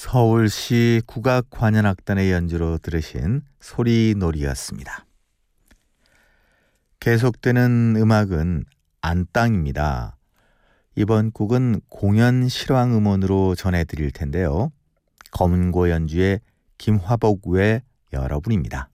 서울시 국악관현악단의 연주로 들으신 소리놀이였습니다. 계속되는 음악은 안땅입니다. 이번 곡은 공연 실황 음원으로 전해드릴 텐데요. 검은고 연주의 김화복 외 여러분입니다.